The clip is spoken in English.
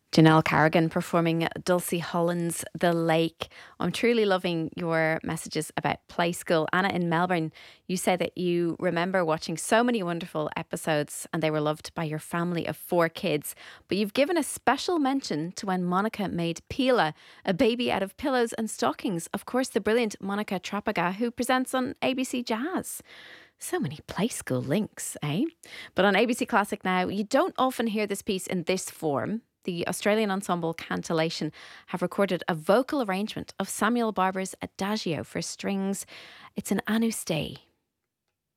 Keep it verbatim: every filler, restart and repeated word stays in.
Janelle Carrigan performing Dulcie Holland's The Lake. I'm truly loving your messages about Play School. Anna in Melbourne, you say that you remember watching so many wonderful episodes and they were loved by your family of four kids. But you've given a special mention to when Monica made Pila, a baby out of pillows and stockings. Of course, the brilliant Monica Trapaga, who presents on A B C Jazz. So many Play School links, eh? But on A B C Classic now, you don't often hear this piece in this form. The Australian ensemble Cantillation have recorded a vocal arrangement of Samuel Barber's Adagio for strings. It's an Agnus Dei.